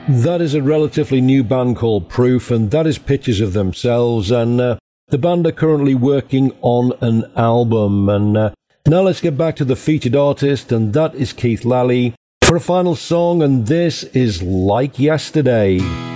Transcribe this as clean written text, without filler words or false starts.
That is a relatively new band called Proof, and that is pictures of themselves, and the band are currently working on an album. And now let's get back to the featured artist, and that is Keith Lally, for a final song, and this is Like Yesterday.